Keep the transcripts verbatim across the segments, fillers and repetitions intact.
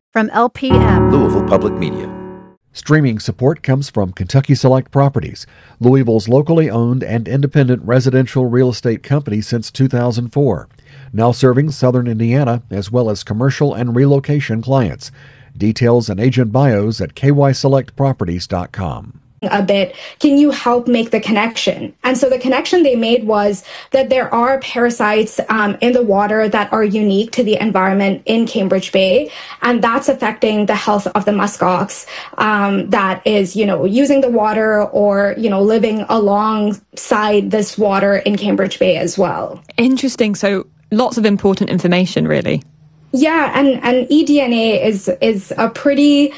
From L P M, Louisville Public Media. Streaming support comes from Kentucky Select Properties, Louisville's locally owned and independent residential real estate company since two thousand four, now serving southern Indiana as well as commercial and relocation clients. Details and agent bios at k y select properties dot com. A bit, can you help make the connection? And so the connection they made was that there are parasites um, in the water that are unique to the environment in Cambridge Bay, and that's affecting the health of the muskox um, that is, you know, using the water or, you know, living alongside this water in Cambridge Bay as well. Interesting. So lots of important information, really. Yeah, and, and eDNA is is a pretty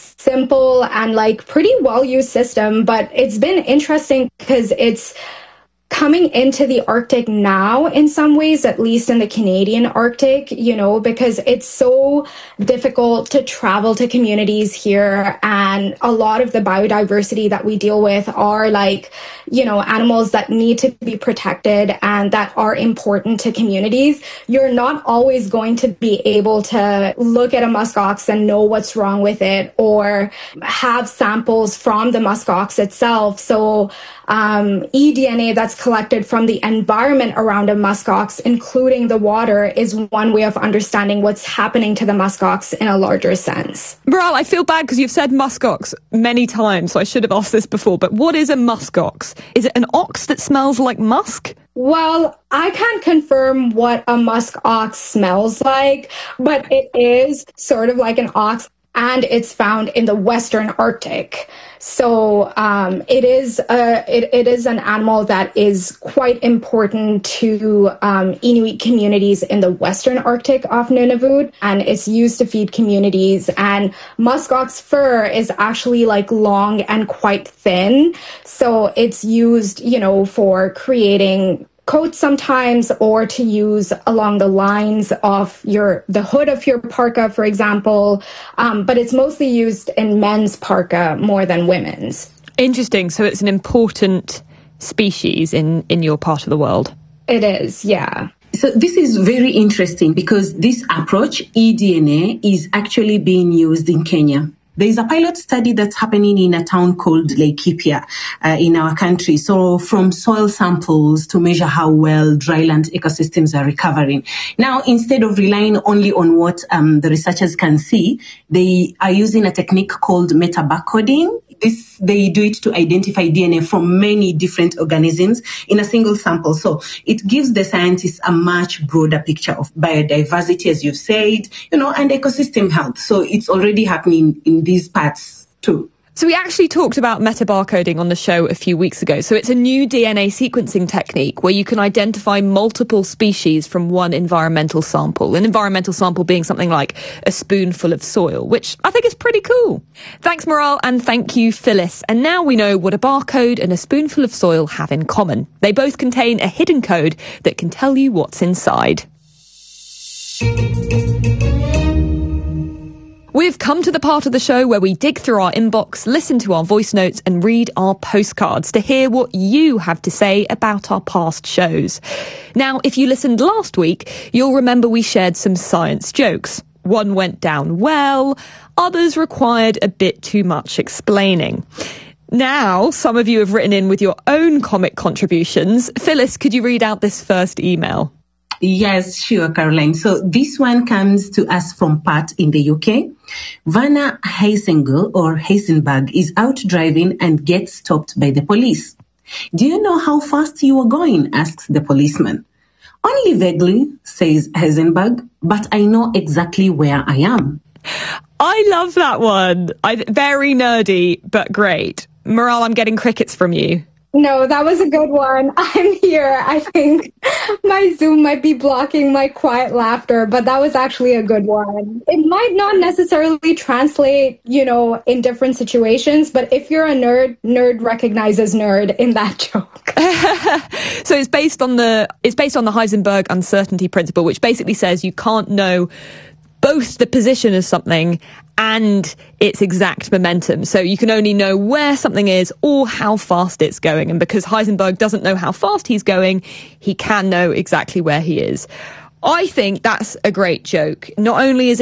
simple and like pretty well-used system, but it's been interesting because it's coming into the Arctic now in some ways, at least in the Canadian Arctic, you know, because it's so difficult to travel to communities here. And a lot of the biodiversity that we deal with are like, you know, animals that need to be protected and that are important to communities. You're not always going to be able to look at a muskox and know what's wrong with it or have samples from the muskox itself. So um, eDNA that's collected from the environment around a muskox, including the water, is one way of understanding what's happening to the muskox in a larger sense. Miral, I feel bad because you've said muskox many times, so I should have asked this before, but what is a muskox? Is it an ox that smells like musk? Well, I can't confirm what a musk ox smells like, but it is sort of like an ox, and it's found in the Western Arctic. So um, it is a, it, it is an animal that is quite important to um, Inuit communities in the Western Arctic off Nunavut, and it's used to feed communities. And muskox fur is actually like long and quite thin, so it's used, you know, for creating coats sometimes, or to use along the lines of your the hood of your parka, for example. Um, but it's mostly used in men's parka more than women's. Interesting. So it's an important species in, in your part of the world. It is, yeah. So this is very interesting because this approach, eDNA, is actually being used in Kenya. There is a pilot study that's happening in a town called Laikipia uh, in our country. So from soil samples to measure how well dryland ecosystems are recovering. Now, instead of relying only on what um, the researchers can see, they are using a technique called metabarcoding. This, they do it to identify D N A from many different organisms in a single sample. So it gives the scientists a much broader picture of biodiversity, as you've said, you know, and ecosystem health. So it's already happening in these parts too. So we actually talked about metabarcoding on the show a few weeks ago. So it's a new D N A sequencing technique where you can identify multiple species from one environmental sample. An environmental sample being something like a spoonful of soil, which I think is pretty cool. Thanks, Miral, and thank you, Phyllis. And now we know what a barcode and a spoonful of soil have in common. They both contain a hidden code that can tell you what's inside. We've come to the part of the show where we dig through our inbox, listen to our voice notes and read our postcards to hear what you have to say about our past shows. Now, if you listened last week, you'll remember we shared some science jokes. One went down well, others required a bit too much explaining. Now, some of you have written in with your own comic contributions. Phyllis, could you read out this first email? Yes, sure, Caroline. So this one comes to us from Pat in the U K. Vanna Heisengel or Heisenberg is out driving and gets stopped by the police. Do you know how fast you are going? Asks the policeman. Only vaguely, says Heisenberg, but I know exactly where I am. I love that one. I, very nerdy, but great. Miral, I'm getting crickets from you. No, that was a good one. I'm here. I think my Zoom might be blocking my quiet laughter, but that was actually a good one. It might not necessarily translate, you know, in different situations, but if you're a nerd, nerd recognizes nerd in that joke. So it's based on the it's based on the Heisenberg uncertainty principle, which basically says you can't know both the position of something and its exact momentum. So you can only know where something is or how fast it's going. And because Heisenberg doesn't know how fast he's going, he can know exactly where he is. I think that's a great joke. Not only is